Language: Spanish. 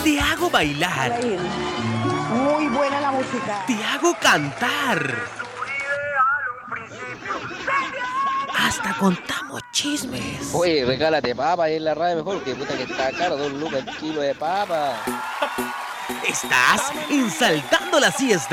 Te hago bailar. Muy buena la música. Te hago cantar. Hasta contamos chismes. Oye, regálate papa ahí en la radio mejor, que puta que está caro, 2 lucas el kilo de papa. Estás en Saltando la Siesta.